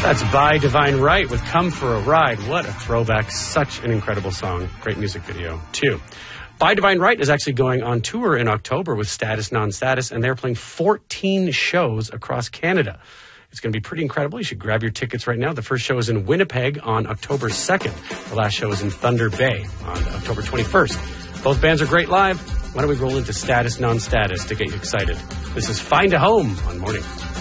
That's By Divine Right with Come for a Ride. What a throwback. Such an incredible song. Great music video, too. By Divine Right is actually going on tour in October with Status Non-Status, and they're playing 14 shows across Canada. It's going to be pretty incredible. You should grab your tickets right now. The first show is in Winnipeg on October 2nd. The last show is in Thunder Bay on October 21st. Both bands are great live. Why don't we roll into Status Non-Status to get you excited? This is Find a Home on Mornings.